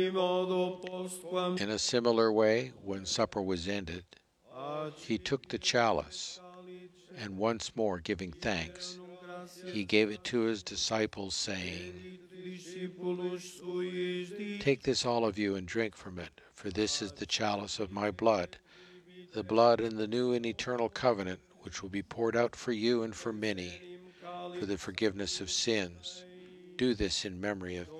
In a similar way, when supper was ended, he took the chalice, and once more giving thanks, he gave it to his disciples, saying, "Take this, all of you, and drink from it, for this is the chalice of my blood, the blood in the new and eternal covenant, which will be poured out for you and for many for the forgiveness of sins. Do this in memory of me."